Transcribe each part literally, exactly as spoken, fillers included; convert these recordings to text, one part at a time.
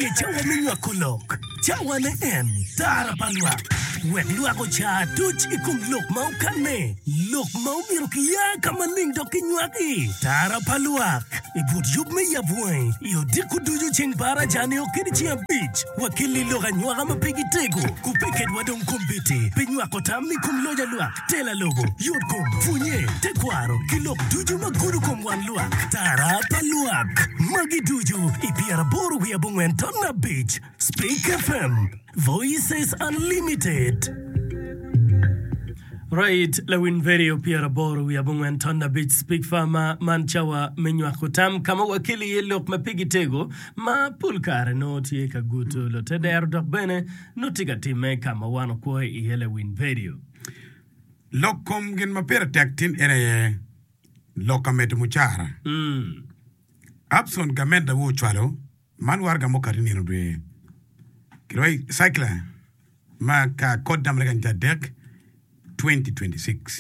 ke chawa minywa kulok. Chawa ne en tara palwa. Wek luago cha tuch ikum lok maukane. Lok maumiro kiya kama lindo kinywaki. Tara palwa. Ibut yub me yabwen. Iyo diku duju ching para jani okini chia beach. Wakili loga nywaga mapigi tego. Kupiked wadong kumbiti. Pinywa kotam ni kum loja luak. Tela logo. Yod kum. Funye. Tekwaro. Kilok duju maguru kum wan luak. Tara palwa. Magi duju. Ipiara boru ya bungwen tonna beach. Speak F M. Voices Unlimited. Right, Lewin Video Piera Boru we abungwen Tonda Beach Speak Farmer Manchawa Menywa Kutam kama wakili yelok mapigi tego ma pulkare no tie kagutu lo teder dok bene no tiga time kama wano kwa i Lewin Video. Lokom gen mapera taktin ene lokamet muchara. Mm. Abson gamenda wo chwalo man warga mokari ni rudwe. Kiroi cycler ma ka kodam reganta dek twenty twenty-six.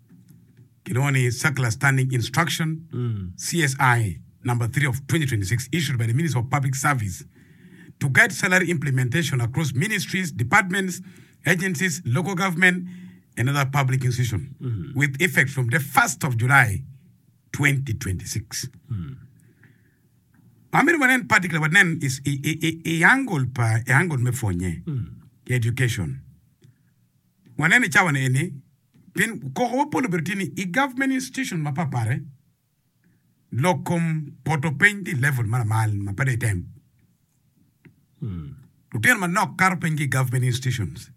Kironi Circular Standing Instruction, Mm. C S I, number three of twenty twenty-six, issued by the Ministry of Public Service to guide salary implementation across ministries, departments, agencies, local government, and other public institutions, Mm-hmm. with effect from the first of July, twenty twenty-six. Mm. Amir wanen particular wanen is a a a angle pa a angle me fonye Mm. education. Wanen e chawane eni pin ko ko polo bertini i government institution ma papare lokom potopenti level mana mal ma pare tem. Mm. Uten man nok karpengi government institutions.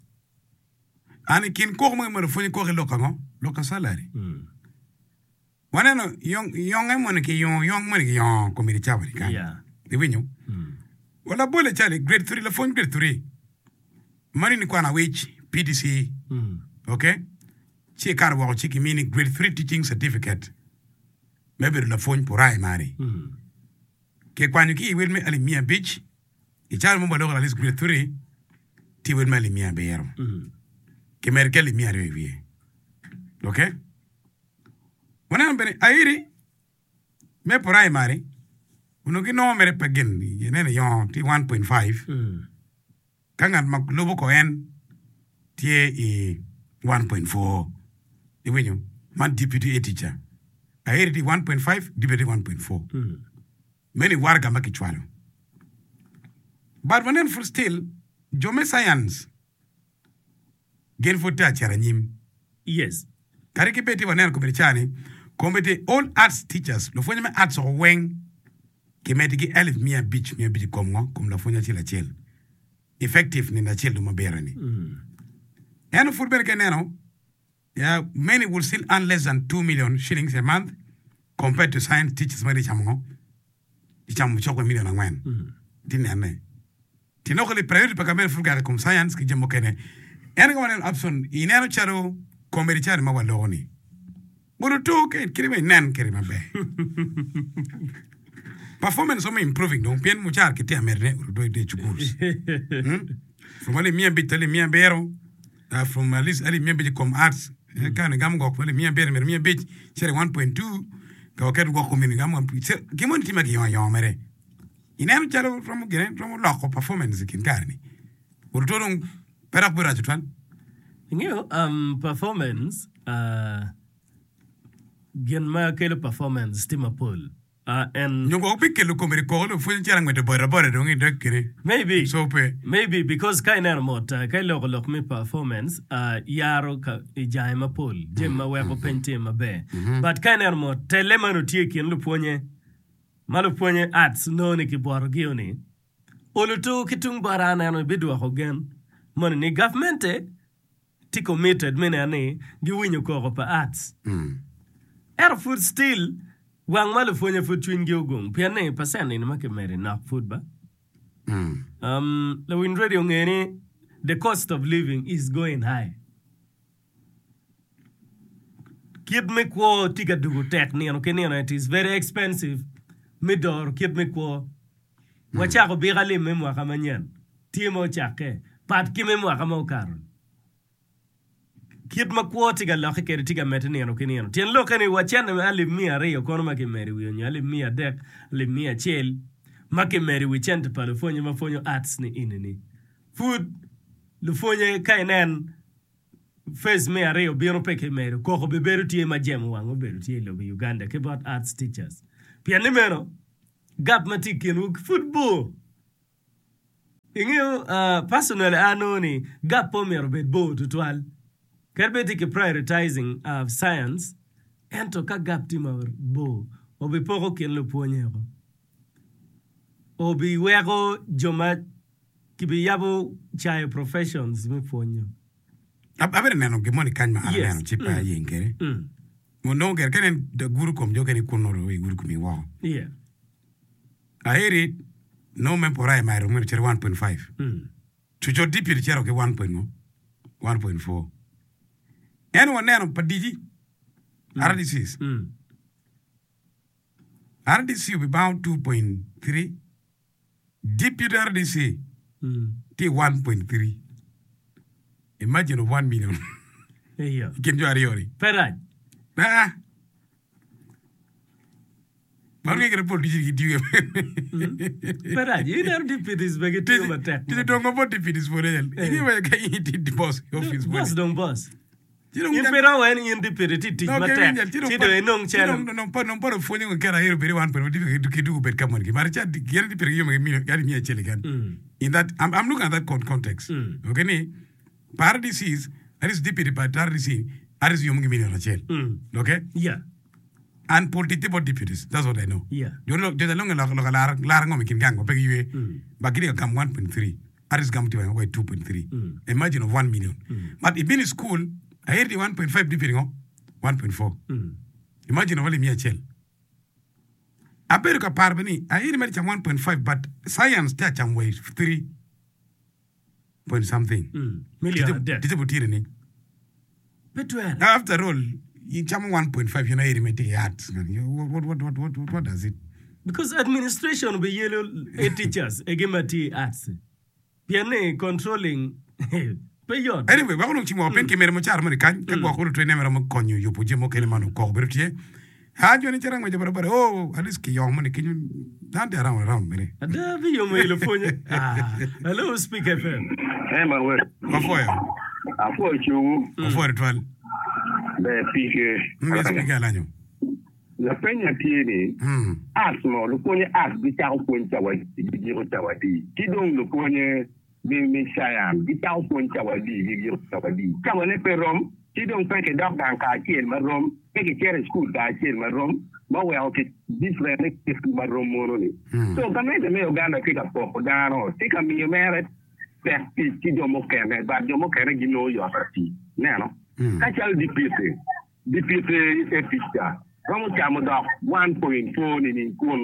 Ani kin ko mo mo fonye ko lokango loka salary. Mm. Waneno yong yong emone ki yong yong mone ki yong ko mi chabari kan. Yeah. De winyo. Mm. Wala bole chale grade three la phone grade three. Mani ni kwa na wage P T C. Mm. Okay? Chi kar wa chi ki mini grade three teaching certificate. Maybe la phone porai mari. Mm. Ke kwanyu ki wil me ali mia beach. I chale mo balo la list grade three. Ti wil me ali mia beero. Mm. Ke merke ali mia rewie. Okay? Wana mbere airi me porai mari. Uno ki no mere pagin yenene yon ti one point five. Mm. Kangan mak lobo ko en tie i one point four. Iwenyo man deputy teacher. Airi ti one point five, deputy one point four. Mm. Many warga makichwalo. But when for still jome science gen fota charanyim. Yes. Kariki peti wanen ko berchani kombete all arts teachers lo fonye me arts o weng ki meti ki elif mia beach mia beach komngo kum la fonye chila chil. Effective ni na chil do maberani. Mm. And for Berkeneno, yeah, many will still earn less than two million shillings a month compared to science teachers. Mary Chamongo, Cham Choco million and when. Mm. Diname. Tinokoli priority Pacamel Fugar cum science, Kijamokene. Anyone else absent in Charo, Comerichar Mawaloni. But two can carry my nan carry my bay. Performance of improving, don't pin muchar kitia merne or do it chukurs. From Ali Mia Bitali Mia Bero. Uh, from at least ali miambi com arts kan gam go ko mi ber mer mi beach chere one point two ko ket go ko min gam ki mon tima ki yon yon mere inem chalo from gene from local performance kin karni urto dum perak bura tutwan You know, um, performance, uh, gen ma kele performance stima pool. Uh, and nyongo pikke lu ko mer ko lu fu chere ngete bora bora do ngi dekre maybe, so pe maybe because kaina mot, uh, kai loko lok me performance, uh, yaro ka ijai ma pool, jem ma weko pente ma be. But kaina mot, telema no tie kin lu ponye, malu ponye arts no ne ki bor gioni. Olutu kitung barana no bidu ako gen. Mon ni government eh, ti committed mene ane, giwinyo ko pa arts. mm Air food still, wang malu fonye food twin gyogong. Piane pasen in make mere na food ba. mm Um, the wind radio ngene, the cost of living is going high. Kid me kwa tika dugu tek ni ano keni ano it is very expensive. Midor kid me kwa. Wachako bigali memwa kamanyan. Timo chake. Pat ki memwa kama ukaron. Kid ma kwa tiga laki kere tiga metani ano keni ano. Tien lo kani wachane me ali mia reyo kono ma kemeri wiyo. Ali mia dek, ali mia chel. ma ke meri weekend pa lo fonye ma fonyo arts ni inini food lo fonye kainen face me areo biro pe ke meri ko ko beberu tie ma jem wango beru tie lo Uganda ke about arts teachers pia ni mero gap matiki no football ingeo uh, personally anoni gap po mero bet bo tutwal kerbeti ke prioritizing of science ento ka gap ti ma bo obi poko ken lo ponye ko obi wego joma kibi yabo chai professions me ponyo abere neno gimoni kanyma ana neno chipa yengere mo no ger kenen de guru kom jo keni kunoro we guru kumi wa yeah aheri no me porai mai rumo cher one point five mm chucho dipi chero ke one point one point four eno neno padiji R D Cs mm R D C will be bound two point three deputy R D C mm T one point three. Imagine of one million. yeah Can you ariori? peraj Ah. Marge ke report diji diwe. peraj you never dip this bag to my tech Did don't go for defeat is for real. Anyway, can you did the boss office boss don't boss You don't in pera when in dip it teach my tech ti do enong channel no no no no no phone ngo kera hero beri one point five ke du bet kamon ki marcha gere di per yo me gari mi chele kan in that I'm I'm looking at that con- context Mm. okay ni paradise that is deputy paradise that is yo me million chele mm okay yeah and political deputies that's what I know yeah you know there's a long long la la ngo me kin gango pe yue mm bagiri kam one point three that is kam to go two point three Mm. imagine of one million Mm. but it been school I heard the one point five deputy ngo one point four mm imagine only me a chel America parbani I hear me one point five but science touch am way three point something mm million debt did you ni between after all in cham one point five you know hear me take heart what what what what what what does it because administration be yellow a teachers egemati arts piane controlling payot anyway wa kono chimo pen ke mere mo char mo kan ka go ko to ne mere mo konyu yo puje mo kele manu ko bertie ha jo ni charang mo jabara bare oh alis ki yo mo ni kinyu dante around around mere ada vi yo mo ile fonye ah hello speak F M Eh, ma we. ma foya Afo chu ma foya twal be pike. mi speak ala nyo La penya tieni. mm As mo lu ponye as bi ta ko nta wa di di ko ta wa di. Ti don lu ponye mi mi sayam bi ta ko nta wa di di di ta wa di. Ka wa ne pe rom ti don pe ke dok dan ka chien ma rom pe ke chere school ka chien ma rom ma we o ke different ke ma rom mo ni. So ka me me Uganda ke ka po da no. Ti ka mi mere pe ti do mo ke me ba do mo ke re gi no yo ti. Ne no. Ka chal di pite. Di pite e pista. Vamos chiamo da one point four ni kun.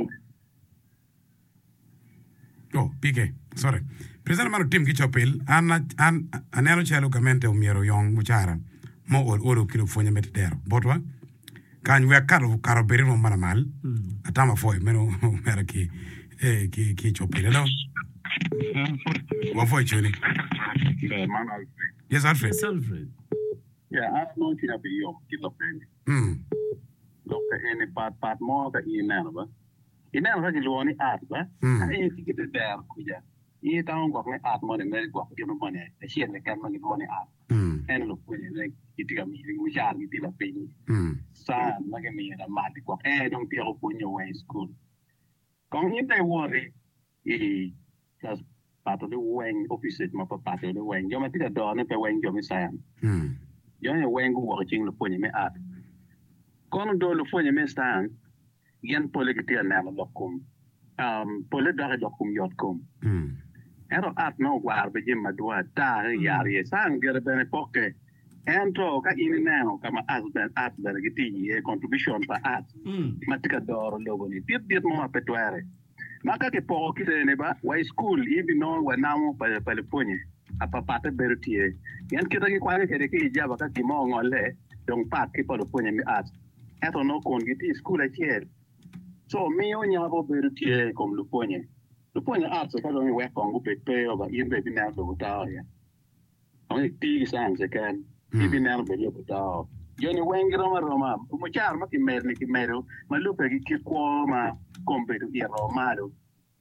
oh pike sorry president manu tim ki chopel an an anelo chelo kamente o miero yong muchara mo or oro kilo fonya metero botwa kan we karo karo berimo mana mal atama foy meno mera ki eh ki ki chopel no wa foy choni Man, Alfred. yes Alfred Alfred Yeah, I don't know if you have a young kid of them. mm Look at any part, part more than in Nana. In Nana, you want to add, but I think it's there. You don't go to art money, very go give money. I see the camera you want to add. mm And look, when you like, it got me, we shall be the penny. mm Son, like me, and a mad go. Eh, don't be up when you way school. Come in, they worry. Eh, just part of the wing opposite my part of the wing. You're my theater door, and the wing, you're missing. mm Yon e wengu watching the pony me at. Kono do the pony me stand. Yen poligiti and never locum. Um, polidari locum yotcum. mm Ero at no war begin my door. Da yari sang get a bene poke. And talk in now come as ben at the giti a contribution for art. mm Matica door logoni. Did did more petuare. Maka ke poke neba. Why school even know when now by the pony. Apa pate bertie yan kita ki kwani kede ki ijaba ka ki mo ngole dong pat ki palo ponya mi at eto no kon giti school a chier so mi o nya bo bertie kom lu ponya lu ponya at so ka do we kon gu pe pe o ba yin be bi na do ta ya on ti san se kan bi bi na be yo ta yo ni wengi roma roma mo char ma ki mer ni ki mero ma lu pe ki ki ko ma kompe du i romado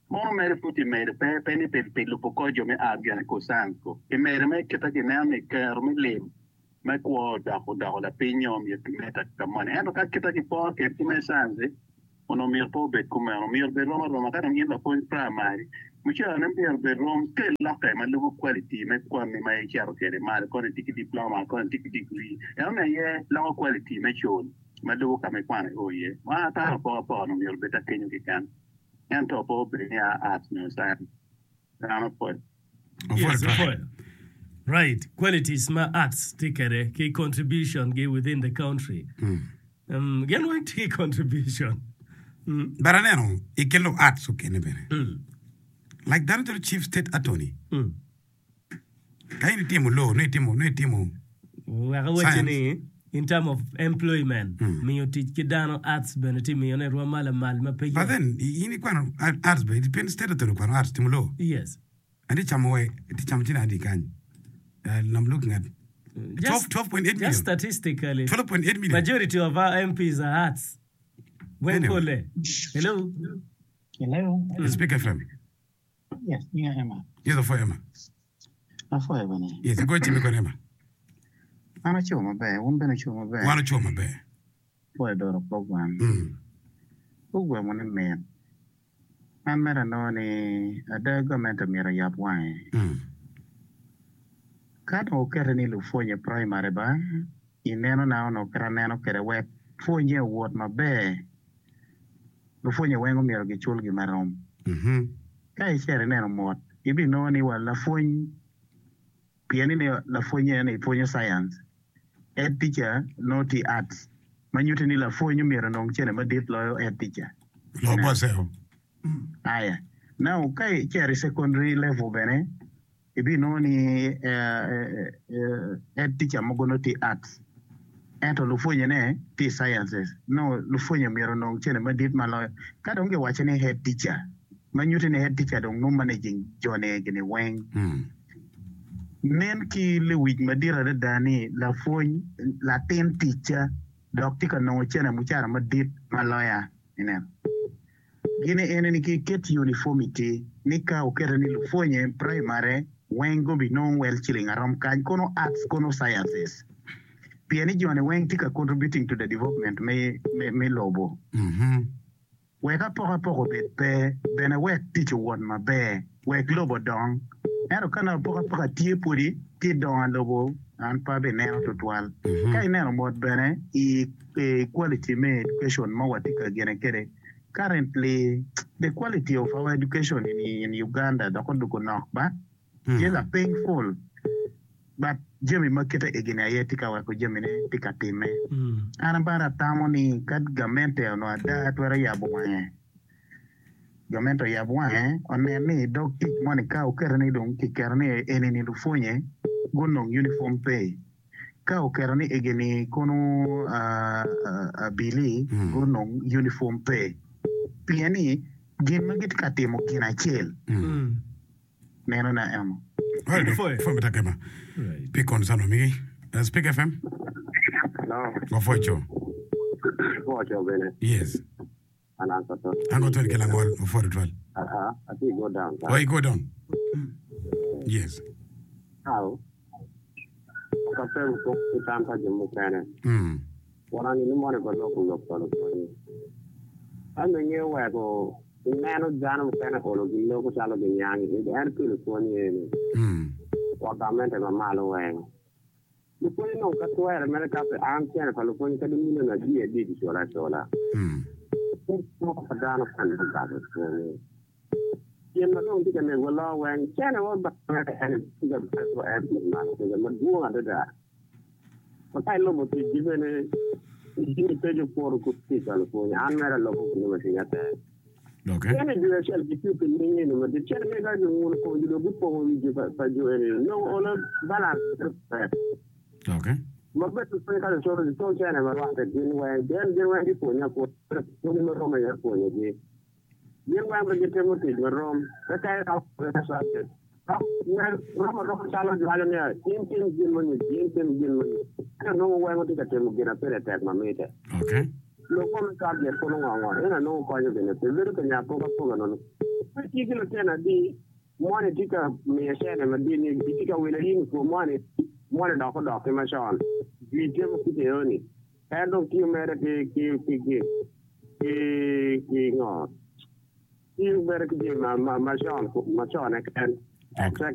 Mono mere puti mere pe pe ni pe pe lu poco jo me agia ko sanko. E mere me kita ke na me ker me le. Me ko da ko da la pigno mi e meta kamane. Ano ka kita ke po ke ti me sanze. Ono mi po be come ono mi be Roma Roma ka mi la point primary. Mucha na mi be Roma ke la ka ma lu quality me ko mi mai chiaro che le male con ti diploma con ti degree. E ona ye la quality me chon. Ma lu ka me kwane o ye. Ma ta po po no mi be ta kenyo ke kan. And top of the arts news and down point. Yes, point. Right. Quality smart arts tikere key contribution give within the country. Mm. Um again one key contribution. Mm. Baranero, ikelo arts okay bene. Mm. Like that the chief state attorney. Mm. Kaini timo law, no timo, no timo. Science. In terms of employment, mm. me you teach kidano arts beneti me you rwa mala mal ma pay. But then ini kwano arts be depends territory kwano arts timo law. Yes. And it's chamwe, it's chamtina adi kan. I'm looking at just, twelve point eight million. Just statistically, twelve point eight million. Majority of our M Ps are arts. When anyway. Hello. Hello. Mm. Speak F M. Yes, yeah, Emma. Yes, for Emma. For Emma. Yes, go to me, Emma. I'm a chuma bear, one bench chuma bear. One chuma bear. For a door program. Hmm. Who were one of men? I'm not a noni, a document of Mira Yap wine. Hmm. Cat or Kerani Lufonia primary bar. In Nano now no Caranano Kerawet. Four year word my bear. Lufonia Wango Mira Gichulgi Marom. Hmm. Kai share an animal. If you know anyone, La Foin. Pianini La Fonia and Fonia science. Head teacher, naughty arts. Manutini la four numero non c'è ma dit lo head teacher. Lo poseo. Aya. Now, kai c'è secondary level bene. Ibi noni head teacher mogonoti arts. Ento lo fonia ne ti sciences. No lo fonia mero non c'è ma dit ma lo. Kada unge wachene head teacher. Manutini head teacher dong no managing jone gene weng. Hmm. Men ki le wig madira da dani la foñ la ten teacher doctor ka no chena muchara madit maloya ina gine eneni ki ket uniformity nika okere ni lo foñe primary wengo bi non well chilling arom kan kono arts kono sciences piani jone weng tika contributing to the development me me, me lobo mhm weka poko poko bet pe bena wek teacher won ma be wek lobo dong. Ero kana poka poka tie puri ti don lobo an pa be neno to twal kai neno mod bene i quality me education ma watika gene kere currently the quality of our education in in Uganda da kondo ko nok ba is a painful but jemi maketa egene ayetika wa ko jemi ne tika time ana bara tamoni kad gamente no ada twara ya bwaye Gamento ya bwae one ni dog tik monica o kerni dong ki kerni enini lu fonye gonong uniform pay ka o kerni egeni kono a a bili gonong uniform pay piani gin magit katimo kina chel neno na emo well for for metakema pick on sano mi speak F M no for for cho for cho bene yes and answer to ango to ke langol for the twelve uh-huh I think go down why go down yes how kapel ko tampa jemu kana mm wala ni mo ne ko lo ko ko ko ando nye wa ko nano jano kana ko lo lo ko salo de nyangi e er ko ko ni mm wa gamete ma malo wen ni ko no ka to era mera ka pe am tiene fa lo ko ni ka di ni na di e di sola sola mm ko ko dano kan ka ko ni yen ma no diga ne wala wen kana wa ba ka en diga ba ko er ni ma ko ma du ma da ko kai lo mo ti di ne ini pejo por ko ti ka lo ko an mera lo ko ni ma ti ya okay ene di sel di più che ni ni ma di cerme ga di un ko di lo buppo di fa fa giore no ona balance okay ma beto poi ka solo di to cene ma guarda di wa den den wa di ko nya ko ko ni ro ma ya ko ni di yen wa ma di temo ti ma rom ka ka ka ka sa ke ha na ro ma ro ka la di hala ne tin tin din mo ni tin tin din mo ni ka no wa ma ti ka temo gena pere tek ma mete okay lo ko me ka ge ko no wa ina no ko ye bene pe vero kanya ko ko ko no ti ki lo tena di mone tika me shene ma di ni tika wele ni ko mone mone da ko da ke ma shan di te mo ki te oni ka do ki me re ke ki ki ki ki ki no ki me re ke ma ma ma shan ko ma shan kan